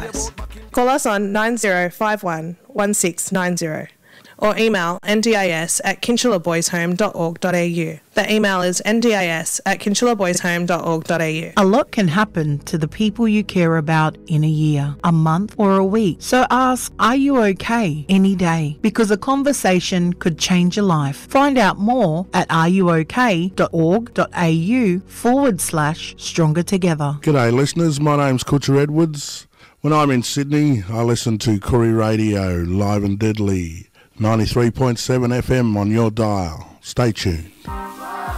advice. Call us on 9051 1690 or email ndis@kinchelaboyshome.org.au. The email is ndis@kinchelaboyshome.org.au. A lot can happen to the people you care about in a year, a month or a week. So ask, are you okay any day? Because a conversation could change your life. Find out more at areyouok.org.au/stronger together. G'day listeners, my name's Kutcher Edwards. When I'm in Sydney, I listen to Koori Radio, live and deadly, 93.7 FM on your dial. Stay tuned.